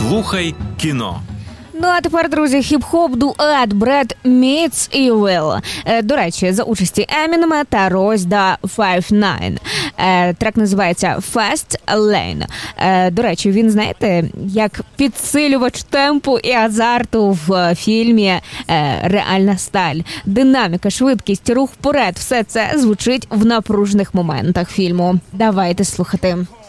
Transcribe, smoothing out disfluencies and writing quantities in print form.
Слухай кіно. Ну а тепер, друзі, хіп-хоп дует Бред Мітс і Вилл. До речі, за участі Емінема та Ройсда 5ix9ine. Трек називається Fast Lane. До речі, він, знаєте, як підсилювач темпу і азарту в фільмі «Реальна сталь». Динаміка, швидкість, рух вперед – все це звучить в напружених моментах фільму. Давайте слухати.